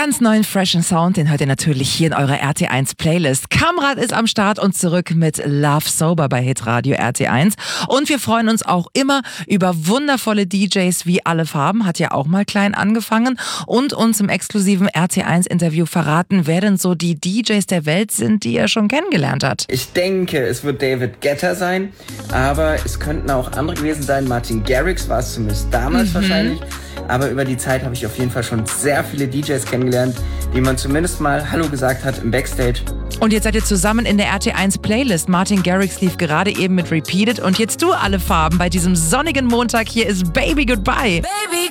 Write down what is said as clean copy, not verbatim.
Ganz neuen, freshen Sound, den hört ihr natürlich hier in eurer RT1 Playlist. Kamrat ist am Start und zurück mit Love Sober bei Hitradio RT1. Und wir freuen uns auch immer über wundervolle DJs wie Alle Farben, hat ja auch mal klein angefangen und uns im exklusiven RT1 Interview verraten, wer denn so die DJs der Welt sind, die er schon kennengelernt hat. Ich denke, es wird David Guetta sein, aber es könnten auch andere gewesen sein. Martin Garrix war es zumindest damals wahrscheinlich. Aber über die Zeit habe ich auf jeden Fall schon sehr viele DJs kennengelernt, denen man zumindest mal Hallo gesagt hat im Backstage. Und jetzt seid ihr zusammen in der RT1 Playlist. Martin Garrix lief gerade eben mit Repeated und jetzt du Alle Farben bei diesem sonnigen Montag. Hier ist Baby Goodbye. Baby